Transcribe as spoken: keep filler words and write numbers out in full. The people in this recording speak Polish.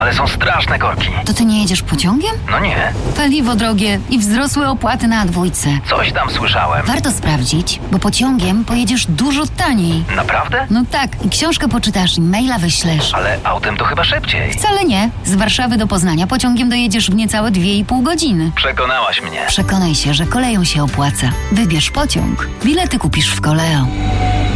ale są straszne korki. To ty nie jedziesz pociągiem? No nie. Paliwo drogie i wzrosłe opłaty na dwójce. Coś tam słyszałem. Warto sprawdzić, bo pociągiem pojedziesz dużo taniej. Naprawdę? No tak, i książkę poczytasz, i maila wyślesz. Ale autem to chyba szybciej. Wcale nie. Z Warszawy do Poznania pociągiem dojedziesz w niecałe dwie i pół godziny. Przekonałaś mnie. Przekonaj się, że koleją się opłaca. Wybierz pociąg. Bilety kupisz w Koleo.